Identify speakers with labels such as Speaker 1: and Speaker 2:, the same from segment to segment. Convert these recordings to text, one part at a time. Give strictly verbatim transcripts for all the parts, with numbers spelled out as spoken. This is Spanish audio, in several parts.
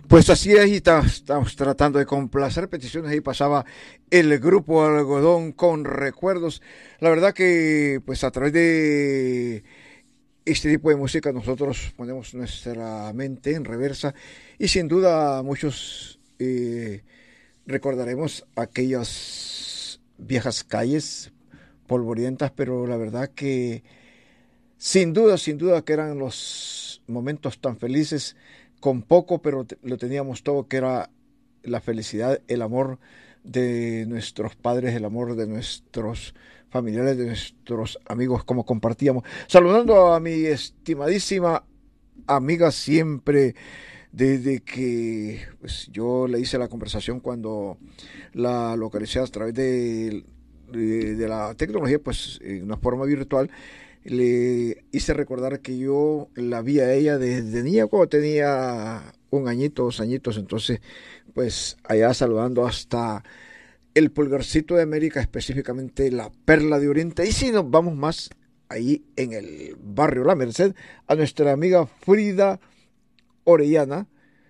Speaker 1: Pues así es, y está- estamos tratando de complacer peticiones. Ahí pasaba el grupo Algodón con recuerdos. La verdad que pues a través de este tipo de música nosotros ponemos nuestra mente en reversa y sin duda muchos eh, recordaremos aquellas viejas calles polvorientas, pero la verdad que sin duda, sin duda que eran los momentos tan felices, con poco, pero te- lo teníamos todo, que era la felicidad, el amor de nuestros padres, el amor de nuestros familiares, de nuestros amigos, como compartíamos. Saludando a mi estimadísima amiga siempre, desde que pues, yo le hice la conversación cuando la localicé a través de, de, de la tecnología, pues en una forma virtual le hice recordar que yo la vi a ella desde niña cuando tenía un añito, dos añitos, entonces pues allá saludando hasta el pulgarcito de América, específicamente la Perla de Oriente, y si nos vamos más ahí en el barrio La Merced, a nuestra amiga Frida Orellana,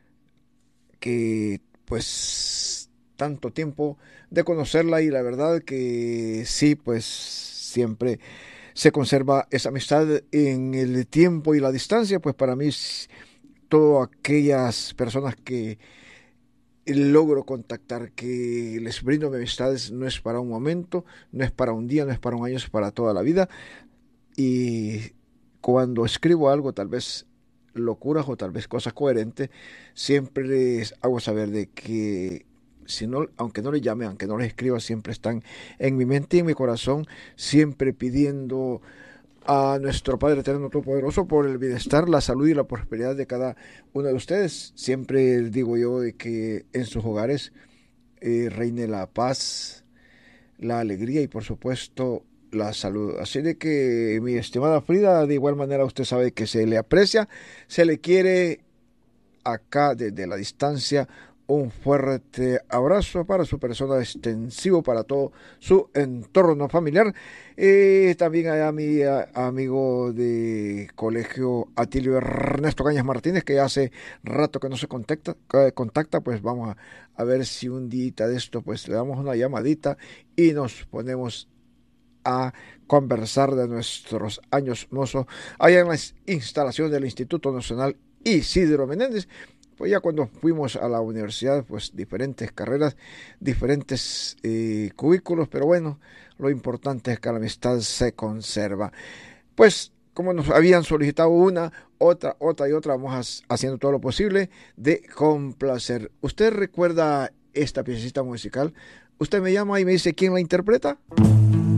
Speaker 1: que pues tanto tiempo de conocerla y la verdad que sí, pues siempre se conserva esa amistad en el tiempo y la distancia, pues para mí s- todas aquellas personas que logro contactar, que les brindo mi amistades, no es para un momento, no es para un día, no es para un año, es para toda la vida. Y cuando escribo algo, tal vez locuras o tal vez cosas coherentes, siempre les hago saber de que si no, aunque no les llame, aunque no les escriba, siempre están en mi mente y en mi corazón, siempre pidiendo a nuestro Padre Eterno Todopoderoso por el bienestar, la salud y la prosperidad de cada uno de ustedes. Siempre digo yo de que en sus hogares eh, reine la paz, la alegría y por supuesto la salud. Así de que mi estimada Frida, de igual manera usted sabe que se le aprecia, se le quiere acá desde la distancia. Un fuerte abrazo para su persona, extensivo para todo su entorno familiar. Eh, también a mi a, amigo de colegio Atilio Ernesto Cañas Martínez, que hace rato que no se contacta, eh, contacta, pues vamos a, a ver si un día de esto, pues le damos una llamadita y nos ponemos a conversar de nuestros años mozos allá en las instalaciones del Instituto Nacional Isidro Menéndez. Pues ya cuando fuimos a la universidad, pues diferentes carreras, diferentes eh, cubículos, pero bueno, lo importante es que la amistad se conserva. Pues como nos habían solicitado una, otra, otra y otra, vamos a, haciendo todo lo posible de complacer. ¿Usted recuerda esta piecita musical? Usted me llama y me dice quién la interpreta.